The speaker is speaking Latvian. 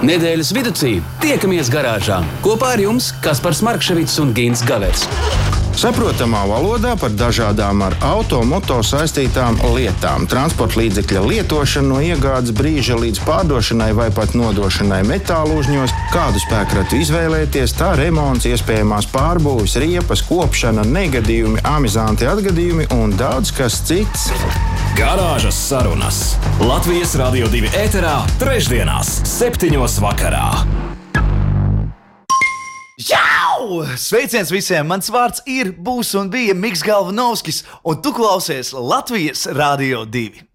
Nedēļas viducī tiekamies garāžā. Kopā ar jums Kaspars Markševics un Gins Gavets. Saprotamā valodā par dažādām ar auto-moto saistītām lietām. Transporta līdzekļa lietošana no iegādes brīža līdz pārdošanai vai pat nodošanai metālu uzņos, kādu spēkratu izvēlēties, tā remonts, iespējamās pārbūves, riepas, kopšana, negadījumi, amizanti atgadījumi un daudz kas cits. Garāžas sarunas Latvijas Radio 2 ēterā trešdienās 7. vakarā. Jau! Sveiciens visiem! Mans vārds ir, būs un bija Miks Galvanovskis, un tu klausies Latvijas Radio 2.